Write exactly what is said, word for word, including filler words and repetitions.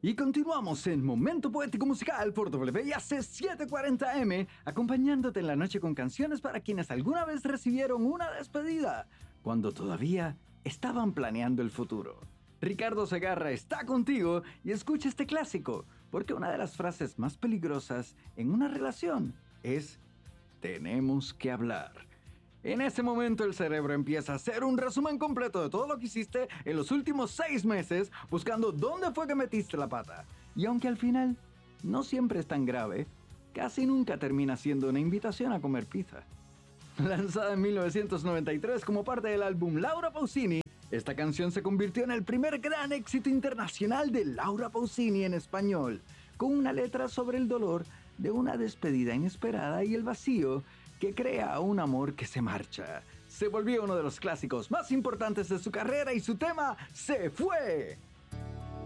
Y continuamos en Momento Poético Musical por W I A C setecientos cuarenta M, acompañándote en la noche con canciones para quienes alguna vez recibieron una despedida, cuando todavía estaban planeando el futuro. Ricardo Segarra está contigo y escucha este clásico, porque una de las frases más peligrosas en una relación es tenemos que hablar. En ese momento el cerebro empieza a hacer un resumen completo de todo lo que hiciste en los últimos seis meses, buscando dónde fue que metiste la pata. Y aunque al final no siempre es tan grave, casi nunca termina siendo una invitación a comer pizza. Lanzada en mil novecientos noventa y tres como parte del álbum Laura Pausini, esta canción se convirtió en el primer gran éxito internacional de Laura Pausini en español, con una letra sobre el dolor de una despedida inesperada y el vacío que crea un amor que se marcha. Se volvió uno de los clásicos más importantes de su carrera y su tema ¡Se fue!